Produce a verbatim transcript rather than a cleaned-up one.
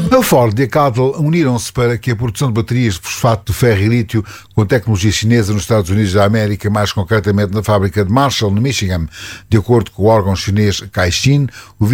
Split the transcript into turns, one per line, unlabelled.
A Ford e a Cadel uniram-se para que a produção de baterias de fosfato de ferro e lítio com tecnologia chinesa nos Estados Unidos da América, mais concretamente na fábrica de Marshall, no Michigan. De acordo com o órgão chinês Caixin, o